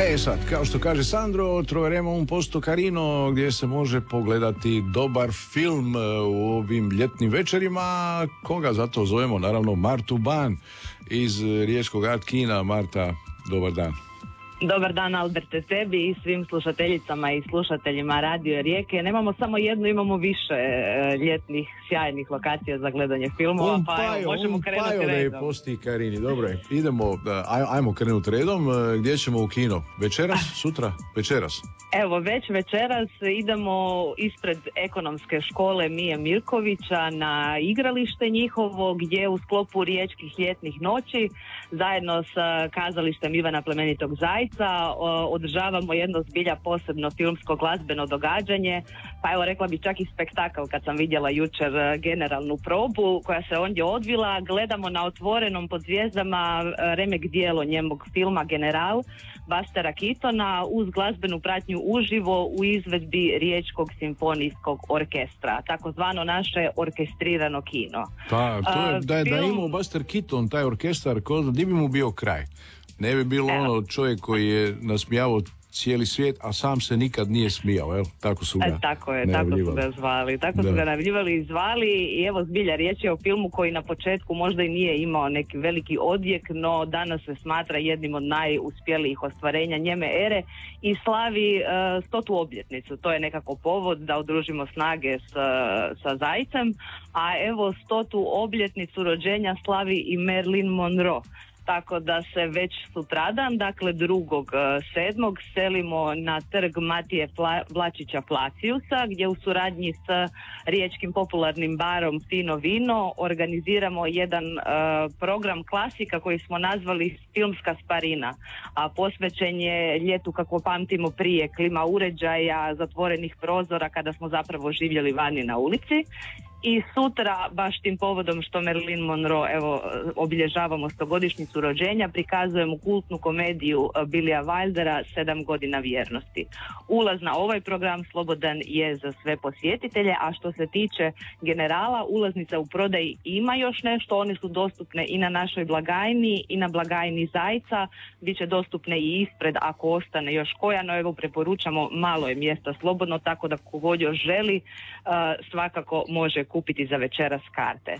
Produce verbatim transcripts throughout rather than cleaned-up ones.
E sad, kao što kaže Sandro, troveremo un posto carino gdje se može pogledati dobar film u ovim ljetnim večerima. Koga zato zovemo? Naravno Martu Ban iz riječkog Art Kina. Marta, dobar dan. Dobar dan, Alberte, tebi i svim slušateljicama i slušateljima Radio Rijeke. Nemamo samo jednu, imamo više e, ljetnih sjajnih lokacija za gledanje filmova, un pa paio, evo, možemo un krenuti paio redom. posti carini. Dobro je, idemo, aj, ajmo krenuti redom. Gdje ćemo u kino? Večeras? Sutra? Večeras? Evo, već večeras idemo ispred ekonomske škole Mije Mirkovića na igralište njihovo, gdje u sklopu riječkih ljetnih noći zajedno sa kazalištem Ivana Plemenitog Zajca održavamo jedno zbilja posebno filmsko glazbeno događanje, pa evo rekla bi čak i spektakl kad sam vidjela jučer generalnu probu koja se ondje odvila. Gledamo na otvorenom pod zvijezdama remek dijelo njemog filma General Bustera Keatona uz glazbenu pratnju uživo u izvedbi Riječkog simfonijskog orkestra, takozvano naše orkestrirano kino. Pa, to je, da je Film... da imao Buster Keaton, taj orkestar, ko, di bi mu bio kraj? Ne bi bilo Evo. ono čovjek koji je nasmijavao cijeli svijet, a sam se nikad nije smijao, evo, tako su ga e, Tako je, tako su ga zvali, tako da. su ga najavljivali i zvali i evo zbilja riječ je o filmu koji na početku možda i nije imao neki veliki odjek, no danas se smatra jednim od najuspjelijih ostvarenja njeme ere i slavi uh, stotu obljetnicu. To je nekako povod da udružimo snage s, sa Zajcem, a evo stotu obljetnicu rođenja slavi i Marilyn Monroe. Tako da se već sutradan, dakle drugog sedmog selimo na trg Matije Pla- Vlačića Placiusa, gdje u suradnji s riječkim popularnim barom Fino Vino organiziramo jedan uh, program klasika koji smo nazvali Filmska sparina, a posvećen je ljetu kako pamtimo prije, klima uređaja, zatvorenih prozora kada smo zapravo živjeli vani na ulici. I sutra, baš tim povodom što Marilyn Monroe, evo, obilježavamo stogodišnjicu rođenja, prikazujemo kultnu komediju Billya Wildera Sedam godina vjernosti. Ulaz na ovaj program slobodan je za sve posjetitelje, a što se tiče Generala, ulaznica u prodaji ima još nešto, one su dostupne i na našoj blagajni i na blagajni Zajca, bit će dostupne i ispred ako ostane još koja, no evo preporučamo, malo je mjesta slobodno, tako da kogod još želi, uh, svakako može kupiti za večeras karte.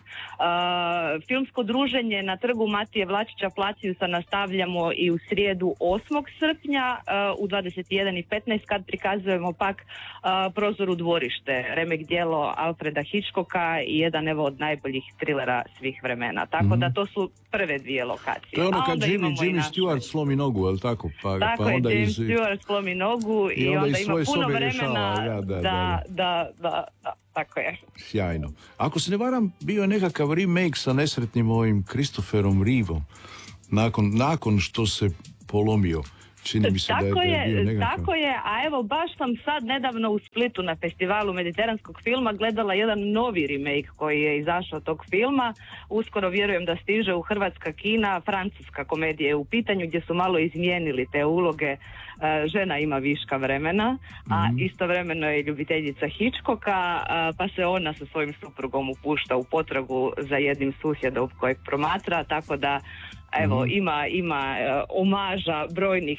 Uh, filmsko druženje na trgu Matije Vlačića Placiusa nastavljamo i u srijedu osmog srpnja uh, u dvadeset jedan i petnaest kad prikazujemo pak uh, Prozor u dvorište, remek djelo Alfreda Hitchcocka i jedan evo od najboljih trilera svih vremena. Tako mm-hmm. da to su prve dvije lokacije. To je ono kad Jimmy, Jimmy Stewart slomi nogu, je li tako? Pa, tako pa je, onda James iz... Stewart slomi nogu i, i onda, onda ima puno vremena rješava, ja, da, da, da, da, da, da, tako je. Sjajno. Ako se ne varam, bio je nekakav remake sa nesretnim ovim Christopherom Reevom nakon, nakon što se polomio. Čini mi se tako da je, da je bio je, nekakav... Tako je, a evo baš sam sad nedavno u Splitu na festivalu mediteranskog filma gledala jedan novi remake koji je izašao tog filma. Uskoro vjerujem da stiže u hrvatska kina, francuska komedija je u pitanju gdje su malo izmijenili te uloge. Žena ima viška vremena, a mm-hmm. istovremeno je ljubiteljica Hitchcocka, pa se ona sa svojim suprugom upušta u potragu za jednim susjedom kojeg promatra, tako da evo, mm-hmm. ima, ima uh, omaža brojnih